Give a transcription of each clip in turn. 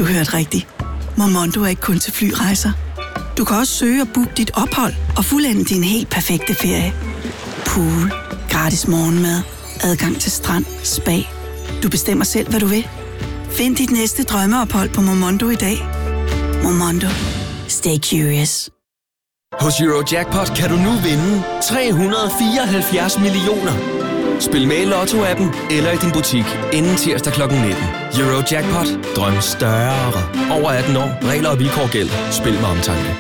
Du hørte rigtigt. Momondo er ikke kun til flyrejser. Du kan også søge og booke dit ophold og fuldende din helt perfekte ferie. Pool, gratis morgenmad, adgang til strand, spa. Du bestemmer selv, hvad du vil. Find dit næste drømmeophold på Momondo i dag. Momondo. Stay curious. Hos Eurojackpot kan du nu vinde 374 millioner. Spil med i Lotto-appen eller i din butik inden tirsdag kl. 19. Eurojackpot. Drøm større. Over 18 år. Regler og vilkår gælder. Spil med omtanke.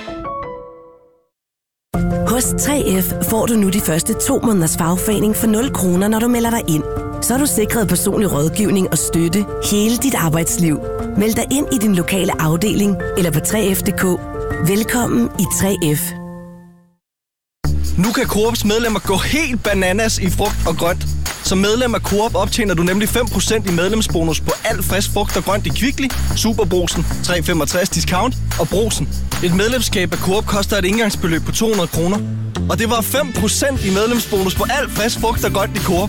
Hos 3F får du nu de første 2 måneders fagforening for 0 kroner, når du melder dig ind. Så er du sikret personlig rådgivning og støtte hele dit arbejdsliv. Meld dig ind i din lokale afdeling eller på 3F.dk. Velkommen i 3F. Nu kan Coops medlemmer gå helt bananas i frugt og grønt. Som medlem af Coop optjener du nemlig 5% i medlemsbonus på alt frisk frugt og grønt i Kvickly, Superbrugsen, 365 discount og Brugsen. Et medlemskab af Coop koster et engangsbeløb på 200 kroner. Og det var 5% i medlemsbonus på alt frisk frugt og grønt i Coop.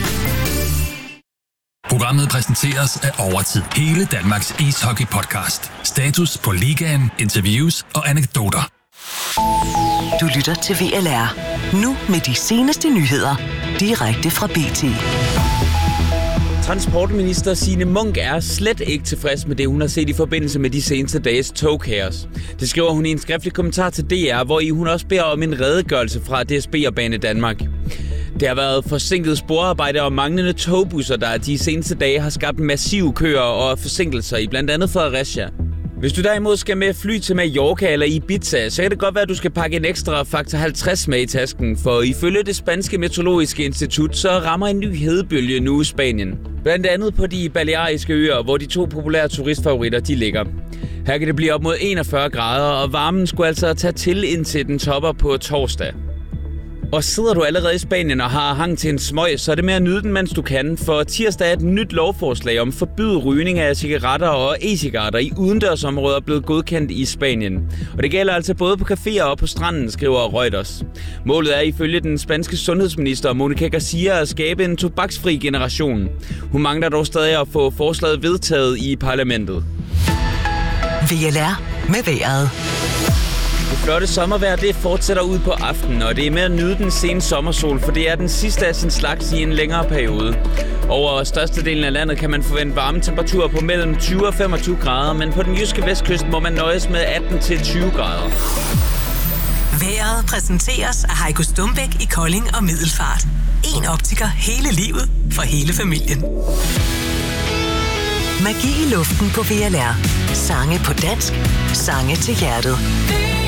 Programmet præsenteres af Overtid. Hele Danmarks ishockey-podcast. Status på ligaen, interviews og anekdoter. Du lytter til VLR. Nu med de seneste nyheder. Direkte fra BT. Transportminister Signe Munk er slet ikke tilfreds med det, hun har set i forbindelse med de seneste dages togkaos. Det skriver hun i en skriftlig kommentar til DR, hvor hun også beder om en redegørelse fra DSB og Banedanmark. Det har været forsinket sporarbejde og manglende togbusser, der de seneste dage har skabt massive køer og forsinkelser i blandt andet Fredericia. Hvis du derimod skal med fly til Mallorca eller Ibiza, så kan det godt være, at du skal pakke en ekstra faktor 50 med i tasken, for ifølge det spanske meteorologiske institut, så rammer en ny hedebølge nu i Spanien. Blandt andet på de Baleariske øer, hvor de 2 populære turistfavoritter de ligger. Her kan det blive op mod 41 grader, og varmen skulle altså tage til indtil den topper på torsdag. Og sidder du allerede i Spanien og har hang til en smøg, så er det med at nyde den, mens du kan. For tirsdag er et nyt lovforslag om at forbyde rygning af cigaretter og e-cigaretter i udendørsområder blevet godkendt i Spanien. Og det gælder altså både på caféer og på stranden, skriver Reuters. Målet er ifølge den spanske sundhedsminister Monica Garcia at skabe en tobaksfri generation. Hun mangler dog stadig at få forslaget vedtaget i parlamentet. VLR med vejret. Det flotte sommervejr, det fortsætter ud på aftenen, og det er med at nyde den sene sommersol, for det er den sidste af sin slags i en længere periode. Over størstedelen af landet kan man forvente varme temperaturer på mellem 20 og 25 grader, men på den jyske vestkyst må man nøjes med 18 til 20 grader. Vejret præsenteres af Heiko Stumbæk i Kolding og Middelfart. En optiker hele livet for hele familien. Magi i luften på VLR. Sange på dansk. Sange til hjertet.